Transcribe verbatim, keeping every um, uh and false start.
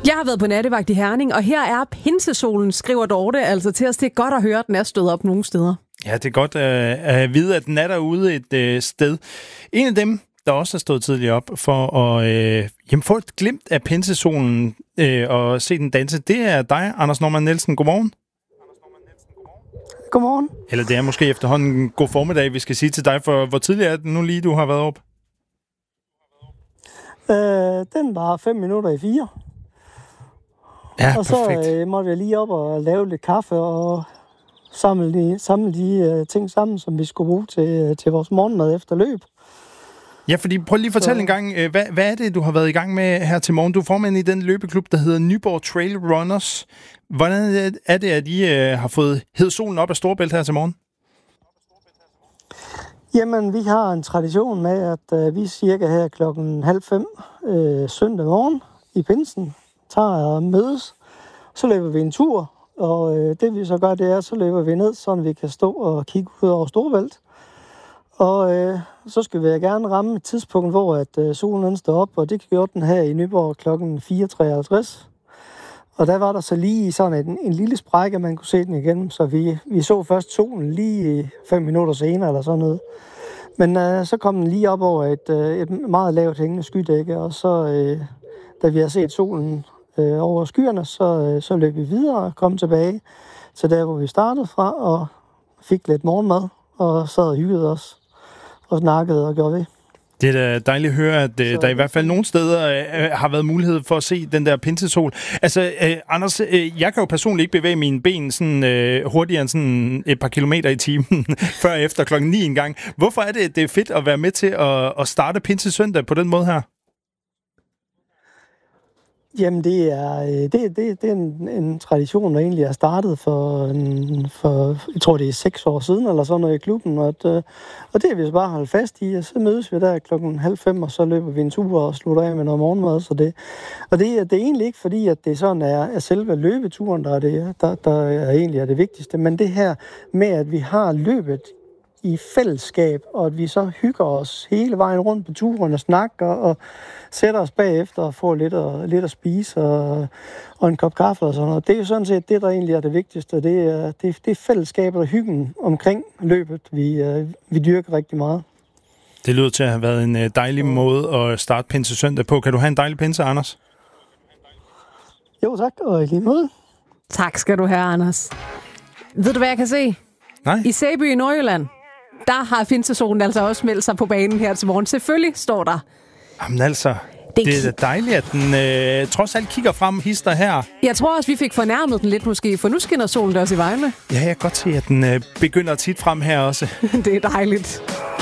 Jeg har været på nattevagt i Herning, og her er pinsesolen, skriver Dorte altså til os. Det er godt at høre, at den er stået op nogle steder. Ja, det er godt øh, at vide, at den er derude et øh, sted. En af dem, der også har stået tidligere op for at øh, jamen, få et glimt af pinsesolen øh, og se den danse, det er dig, Anders Normann Nielsen. Godmorgen. Godmorgen. Eller det er måske efterhånden god formiddag, vi skal sige til dig, for hvor tidligere er det nu lige, du har været op? Øh, den var fem minutter i fire. Ja, og så perfekt. øh, måtte jeg lige op og lave lidt kaffe og samle de, samle de uh, ting sammen, som vi skulle bruge til, til vores morgenmad efter løb. Ja, fordi prøv lige at fortælle så... en gang, hvad, hvad er det, du har været i gang med her til morgen? Du er formand i den løbeklub, der hedder Nyborg Trail Runners. Hvordan er det, at I uh, har fået hed solen op af Storebælt her til morgen? Jamen, vi har en tradition med, at uh, vi cirka her klokken halv fem øh, søndag morgen i pinsen tager og mødes. Så løber vi en tur, og øh, det vi så gør, det er, så løber vi ned, så vi kan stå og kigge ud over Storebælt. Og øh, så skal vi gerne ramme et tidspunkt, hvor at, øh, solen den står op, og det gjorde den her i Nyborg klokken fire treoghalvtreds. Og der var der så lige sådan en, en lille sprække, man kunne se den igennem, så vi, vi så først solen lige fem minutter senere eller sådan noget. Men øh, så kom den lige op over et, øh, et meget lavt hængende skydække, og så, øh, da vi har set solen øh, over skyerne, så, øh, så løb vi videre og kom tilbage til der, hvor vi startede fra, og fik lidt morgenmad, og sad og hyggede os, og snakkede og gjorde ved. Det er da dejligt at høre, at øh, der i hvert fald nogle steder øh, har været mulighed for at se den der pinsesol. Altså, øh, Anders, øh, jeg kan jo personligt ikke bevæge mine ben sådan, øh, hurtigere end sådan et par kilometer i timen, før efter klokken ni en gang. Hvorfor er det, det er fedt at være med til at, at starte pinsesøndag på den måde her? Jamen, det er, det, det, det er en, en tradition, der egentlig er startet for, en, for, jeg tror, det er seks år siden, eller sådan noget i klubben, og, at, og det har vi så bare holdt fast i, og så mødes vi der klokken halv fem, og så løber vi en tur og slutter af med noget morgenmad, så det, og det, det er egentlig ikke fordi, at det sådan er, er selve løbeturen, der er, det, der, der er egentlig er det vigtigste, men det her med, at vi har løbet i fællesskab, og at vi så hygger os hele vejen rundt på turen og snakker og sætter os bagefter og får lidt at, lidt at spise og, og en kop kaffe og sådan noget. Det er jo sådan set det, der egentlig er det vigtigste. Det er, det, det er fællesskabet og hyggen omkring løbet, vi, vi dyrker rigtig meget. Det lyder til at have været en dejlig måde at starte pinsesøndag på. Kan du have en dejlig pinse, Anders? Jo, tak, og i lige måde. Tak skal du have, Anders. Ved du, hvad jeg kan se? Nej. I Sæby i Nordjylland, der har pinsesolen altså også meldt sig på banen her til morgen. Selvfølgelig står der. Jamen altså, det, det er dejligt, at den øh, trods alt kigger frem hister her. Jeg tror også, vi fik fornærmet den lidt måske, for nu skinner solen der også i Vejle. Ja, jeg kan godt se, at den øh, begynder tit frem her også. Det er dejligt.